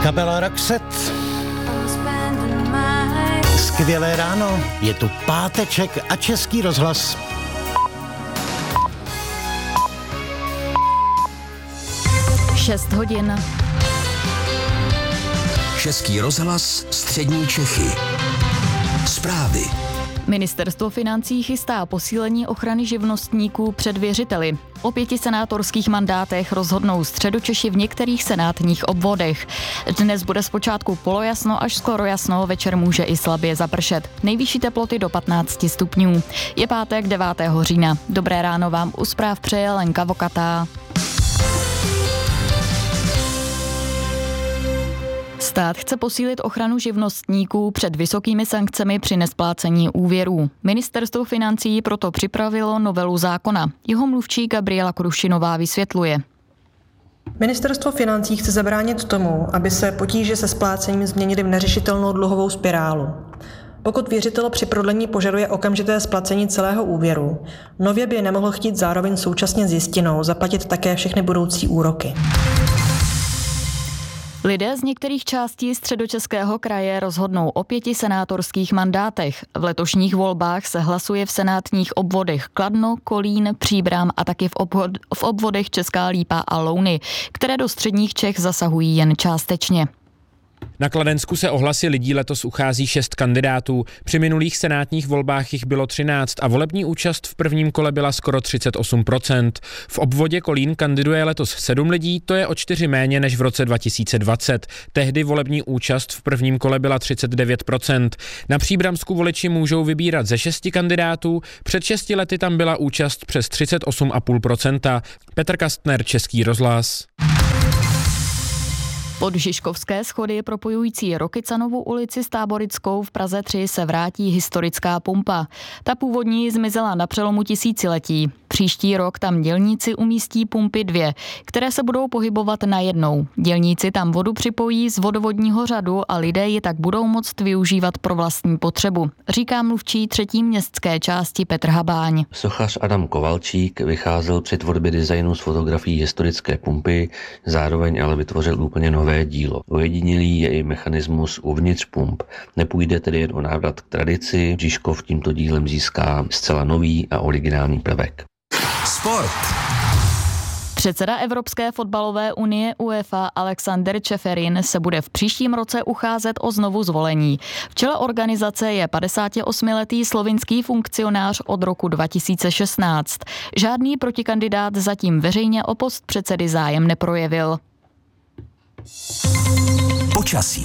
Kapela Roxette. Skvělé ráno, je tu páteček a Český rozhlas. Šest hodin. Český rozhlas, střední Čechy. Zprávy. Ministerstvo financí chystá posílení ochrany živnostníků před věřiteli. O 5 senátorských mandátech rozhodnou Středočeši v některých senátních obvodech. Dnes bude zpočátku polojasno až skoro jasno, večer může i slabě zapršet. Nejvyšší teploty do 15 stupňů. Je pátek 9. října. Dobré ráno vám u zpráv přeje Lenka Vokatá. Stát chce posílit ochranu živnostníků před vysokými sankcemi při nesplácení úvěrů. Ministerstvo financí proto připravilo novelu zákona. Jeho mluvčí Gabriela Krušinová vysvětluje. Ministerstvo financí chce zabránit tomu, aby se potíže se splácením změnily v neřešitelnou dluhovou spirálu. Pokud věřitel při prodlení požaduje okamžité splacení celého úvěru, nově by nemohl chtít zároveň současně s jistinou zaplatit také všechny budoucí úroky. Lidé z některých částí Středočeského kraje rozhodnou o 5 senátorských mandátech. V letošních volbách se hlasuje v senátních obvodech Kladno, Kolín, Příbram a taky v obvodech Česká Lípa a Louny, které do středních Čech zasahují jen částečně. Na Kladensku se o hlasy lidí letos uchází 6 kandidátů. Při minulých senátních volbách jich bylo 13 a volební účast v prvním kole byla skoro 38%. V obvodě Kolín kandiduje letos 7 lidí, to je o 4 méně než v roce 2020. Tehdy volební účast v prvním kole byla 39%. Na Příbramsku voliči můžou vybírat ze 6 kandidátů, před 6 lety tam byla účast přes 38,5%. Petr Kastner, Český rozhlas. Pod Žižkovské schody propojující Rokycanovu ulici s Táborickou v Praze 3 se vrátí historická pumpa. Ta původní zmizela na přelomu tisíciletí. Příští rok tam dělníci umístí pumpy 2, které se budou pohybovat najednou. Dělníci tam vodu připojí z vodovodního řadu a lidé ji tak budou moct využívat pro vlastní potřebu, říká mluvčí 3. městské části Petr Habáň. Sochař Adam Kovalčík vycházel při tvorbě designu z fotografií historické pumpy, zároveň ale vytvořil úplně nové dílo. Ojedinělý je i mechanismus uvnitř pump. Nepůjde tedy jen o návrat k tradici, Žižkov tímto dílem získá zcela nový a originální prvek. Sport. Předseda Evropské fotbalové unie UEFA Alexander Čeferin se bude v příštím roce ucházet o znovu zvolení. V čele organizace je 58letý slovinský funkcionář od roku 2016. Žádný protikandidát zatím veřejně o post předsedy zájem neprojevil. Počasí.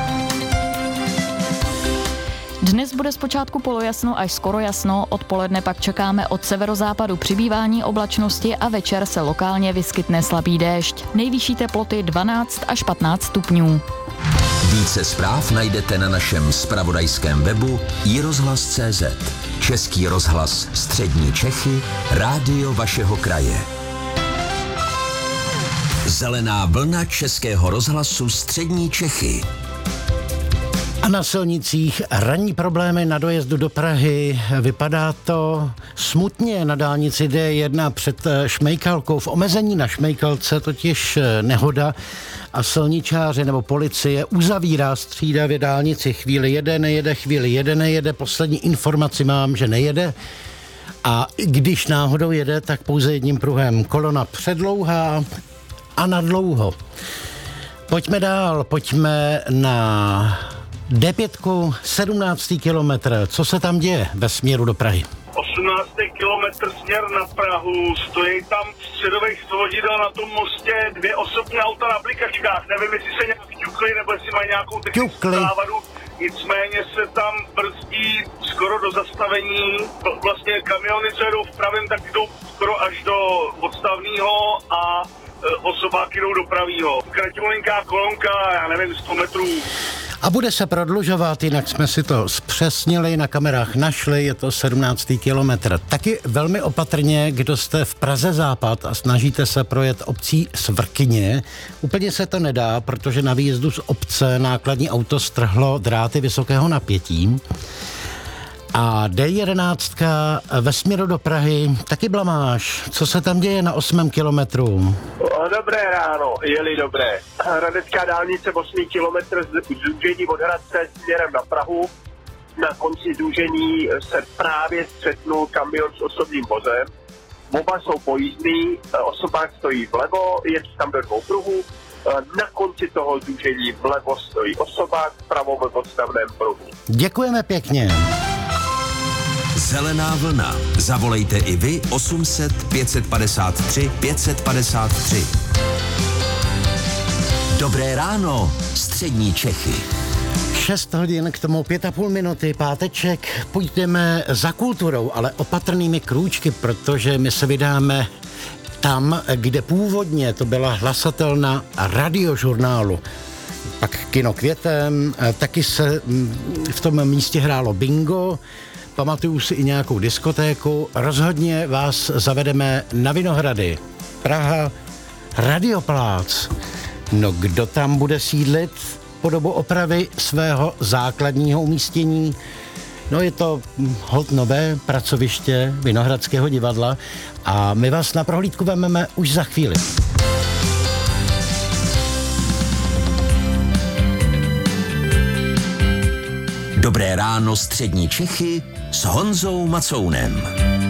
Dnes bude zpočátku polojasno až skoro jasno, odpoledne pak čekáme od severozápadu přibývání oblačnosti a večer se lokálně vyskytne slabý déšť. Nejvyšší teploty 12 až 15 stupňů. Více zpráv najdete na našem zpravodajském webu iRozhlas.cz. Český rozhlas, střední Čechy, rádio vašeho kraje. Zelená vlna Českého rozhlasu střední Čechy. A na silnicích ranní problémy na dojezdu do Prahy. Vypadá to smutně na dálnici D1 před Šmejkalkou. V omezení na Šmejkalce totiž nehoda a silničáři nebo policie uzavírá střídavě dálnici. Chvíli jede, nejede, chvíli jede, nejede. Poslední informaci mám, že nejede. A když náhodou jede, tak pouze jedním pruhem. Kolona předlouhá a nadlouho. Pojďme dál, pojďme na D5, 17. kilometr. Co se tam děje ve směru do Prahy? 18. kilometr směr na Prahu, stojí tam středových svodidel na tom mostě 2 osobní auta na blikačkách. Nevím, jestli se nějak ťukli, nebo jestli mají nějakou technickou závadu. Nicméně se tam brzdí skoro do zastavení. Vlastně kamiony, co jedou v pravém, tak jdou skoro až do odstavného a osobáky jdou do pravýho. Krativolinká kolonka, já nevím, 100 metrů. A bude se prodlužovat, jinak jsme si to zpřesnili, na kamerách našli, je to 17. kilometr. Taky velmi opatrně, kdo jste v Praze západ a snažíte se projet obcí Svrkyně, úplně se to nedá, protože na výjezdu z obce nákladní auto strhlo dráty vysokého napětí. A D11 ve směru do Prahy, taky blamáž. Co se tam děje na 8. kilometru? Dobré ráno, jeli dobré. Hradecká dálnice 8. kilometr zúžení od Hradce směrem na Prahu. Na konci zúžení se právě střetnul kamion s osobním vozem. Oba jsou pojízdný, osobák stojí vlevo, je tam do 2 pruhů. Na konci toho zúžení vlevo stojí osobák, vpravo ve podstavném pruhu. Děkujeme pěkně. Zelená vlna. Zavolejte i vy 800 553 553. Dobré ráno, střední Čechy. 6 hodin, k tomu 5,5 minuty, páteček. Půjdeme za kulturou, ale opatrnými krůčky, protože my se vydáme tam, kde původně to byla hlasatelna radiožurnálu. Pak kino Květem, taky se v tom místě hrálo bingo, pamatuju si i nějakou diskotéku. Rozhodně vás zavedeme na Vinohrady. Praha, Radioplác. No kdo tam bude sídlit po dobu opravy svého základního umístění? No je to holt nové pracoviště Vinohradského divadla a my vás na prohlídku vezmeme už za chvíli. Dobré ráno, střední Čechy s Honzou Macounem.